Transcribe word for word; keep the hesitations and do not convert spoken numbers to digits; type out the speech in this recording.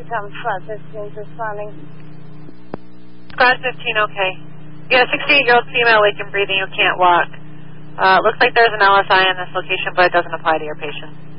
become flat fifteen responding. Squad fifteen, okay. You got a sixty-eight-year-old female awake and breathing who can't walk. Uh, looks like there's an L S I in this location, but it doesn't apply to your patient.